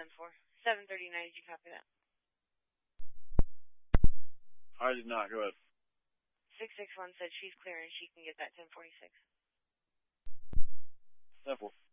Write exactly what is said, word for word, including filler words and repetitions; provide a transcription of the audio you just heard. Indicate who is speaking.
Speaker 1: ten four. seven thirty-nine, did you copy that?
Speaker 2: I did not. Go ahead.
Speaker 1: six six one said she's clear and she can get that ten forty-six.
Speaker 2: ten four.